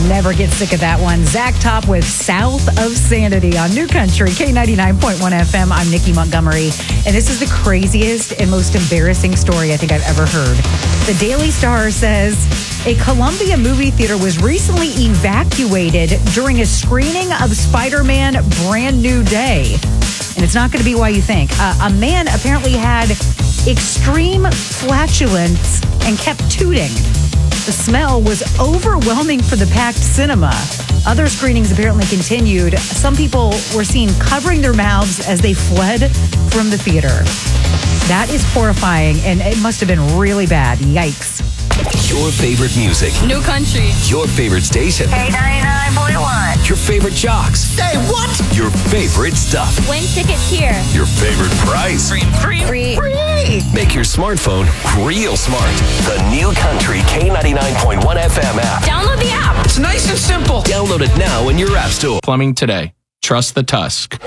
Never get sick of that one. Zach Top with South of Sanity on New Country, K99.1 FM. I'm Nikki Montgomery, and this is the craziest and most embarrassing story I think I've ever heard. The Daily Star says a Columbia movie theater was recently evacuated during a screening of Spider-Man Brand New Day. And it's not going to be why you think. A man apparently had extreme flatulence and kept tooting. The smell was overwhelming for the packed cinema. Other screenings apparently continued. Some people were seen covering their mouths as they fled from the theater. That is horrifying, and it must have been really bad. Yikes. Your favorite music. New Country. Your favorite station. K99.1. Your favorite jocks. Say what? Your favorite stuff. Win tickets here. Your favorite price. Free. Make your smartphone real smart. The New Country K99.1 FM app. Download the app. It's nice and simple. Download it now in your app store. Plumbing today. Trust the Tusk.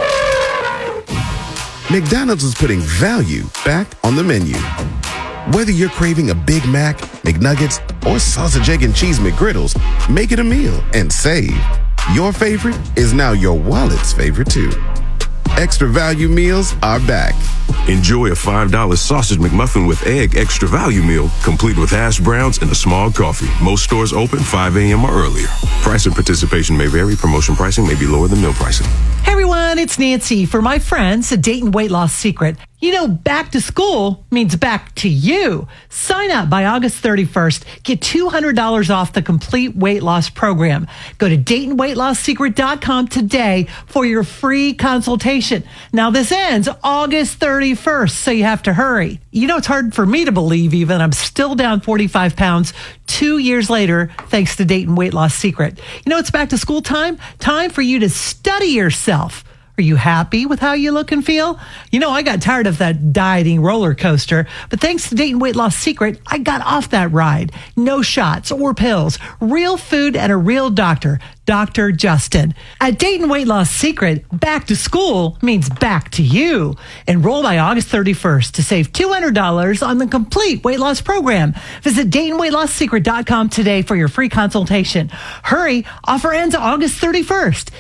McDonald's is putting value back on the menu. Whether you're craving a Big Mac, McNuggets, or sausage, egg, and cheese McGriddles, make it a meal and save. Your favorite is now your wallet's favorite too. Extra value meals are back. Enjoy a $5 sausage McMuffin with egg extra value meal, complete with hash browns and a small coffee. Most stores open 5 a.m. or earlier. Price and participation may vary. Promotion pricing may be lower than meal pricing. Hey everyone, it's Nancy for my friends at Dayton Weight Loss Secret. You know, back to school means back to you. Sign up by August 31st. Get $200 off the complete weight loss program. Go to DaytonWeightLossSecret.com today for your free consultation. Now, this ends August 31st, so you have to hurry. You know, it's hard for me to believe even. I'm still down 45 pounds 2 years later, thanks to Dayton Weight Loss Secret. You know, it's back to school time. Time for you to study yourself. Are you happy with how you look and feel? You know, I got tired of that dieting roller coaster, but thanks to Dayton Weight Loss Secret, I got off that ride. No shots or pills, real food and a real doctor, Dr. Justin. At Dayton Weight Loss Secret, back to school means back to you. Enroll by August 31st to save $200 on the complete weight loss program. Visit DaytonWeightLossSecret.com today for your free consultation. Hurry, offer ends August 31st.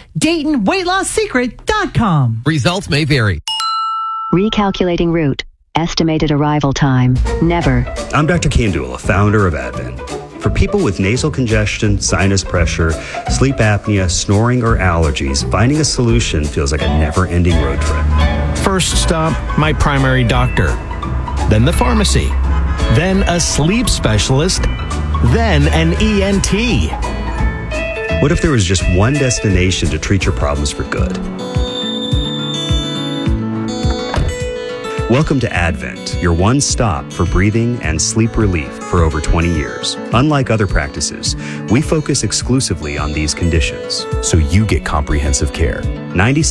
DaytonWeightLossSecret.com. Results may vary. Recalculating route. Estimated arrival time. Never. I'm Dr. Kandula, founder of Advent. For people with nasal congestion, sinus pressure, sleep apnea, snoring, or allergies, finding a solution feels like a never-ending road trip. First stop, my primary doctor. Then the pharmacy. Then a sleep specialist. Then an ENT. What if there was just one destination to treat your problems for good? Welcome to Advent, your one stop for breathing and sleep relief for over 20 years. Unlike other practices, we focus exclusively on these conditions. So you get comprehensive care. 96